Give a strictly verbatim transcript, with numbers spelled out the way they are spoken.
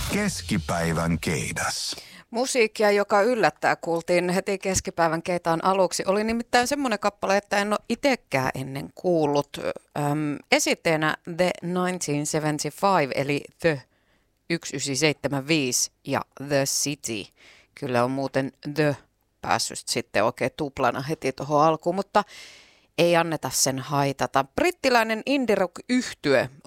Keskipäivän keidas. Musiikkia, joka yllättää, kuultiin heti keskipäivän keitaan aluksi. Oli nimittäin semmoinen kappale, että en ole itsekään ennen kuullut. Öm, esitteenä The tuhatyhdeksänsataaseitsemänkymmentäviisi, eli The tuhatyhdeksänsataaseitsemänkymmentäviisi ja The City. Kyllä on muuten The päässyt sitten oikein tuplana heti tuohon alkuun, mutta ei anneta sen haitata. Brittiläinen indie-rock-yhtye